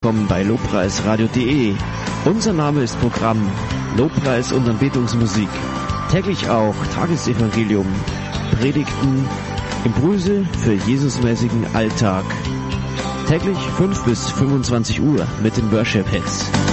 willkommen bei lobpreisradio.de. Unser Name ist Programm Lobpreis und Anbetungsmusik. Täglich auch Tagesevangelium, Predigten, Impulse für Jesusmäßigen Alltag. Täglich 5 bis 25 Uhr mit den Worship Hits.